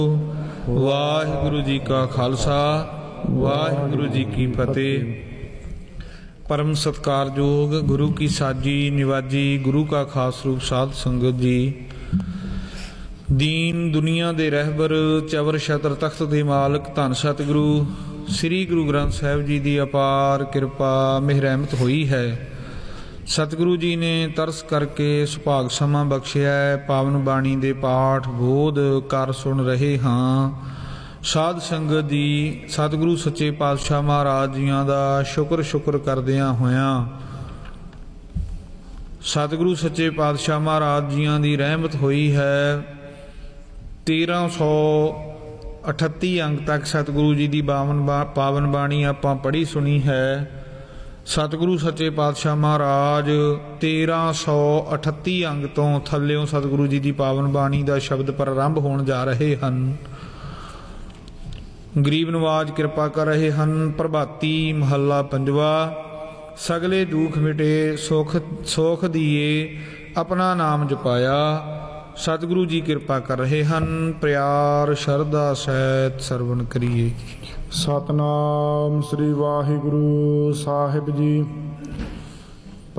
ਵਾਹਿਗੁਰੂ ਜੀ ਕਾ ਖਾਲਸਾ ਵਾਹਿਗੁਰੂ ਜੀ ਕੀ ਫਤਿਹ। परम सत्कारयोग गुरु की साजी निवाजी गुरु का खास रूप साध संगत जी, दीन दुनिया दे रहबर चवर छत्र तख्त दे मालक धन सतगुरु श्री गुरु ग्रंथ साहिब जी की अपार कृपा मेहर रहमत हुई है। सतगुरु जी ने तरस करके सुभाग समा बख्शिया है। पावन बाणी दे पाठ बोध कर सुन रहे हाँ। साध संगत जी सतगुरु सच्चे पातशाह महाराज जियां दा शुक्र करदियां होयां सतगुरु सच्चे पातशाह महाराज जियां दी रहमत हुई है। 1338 अंक तक सतगुरु जी की पावन बाणी आपां पढ़ी सुनी है। सतगुरु सच्चे पातशाह महाराज 1338 अंक तो थल्लियों सतगुरु जी की पावन बाणी का शब्द प्रारंभ होण जा रहे हैं। गरीब नवाज कृपा कर रहे हैं। प्रभाती महला पंजवा। सगले दुख मिटे सुख दिए अपना नाम जपाया। सतगुरु जी कृपा कर रहे हैं। प्यार शरदा सहित सरवण करिए। सतनाम श्री वाहिगुरु साहिब जी।